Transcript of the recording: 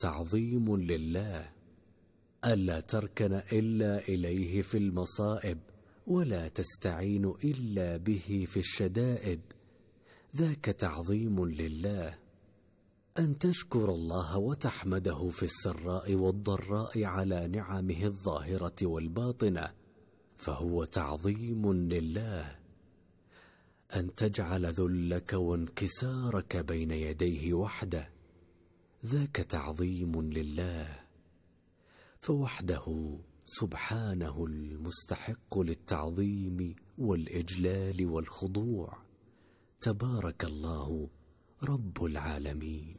تعظيم لله، ألا تركن إلا إليه في المصائب، ولا تستعين إلا به في الشدائد، ذاك تعظيم لله. أن تشكر الله وتحمده في السراء والضراء على نعمه الظاهرة والباطنة، فهو تعظيم لله. أن تجعل ذلك وانكسارك بين يديه وحده، ذاك تعظيم لله، فوحده سبحانه المستحق للتعظيم والإجلال والخضوع. تبارك الله رب العالمين.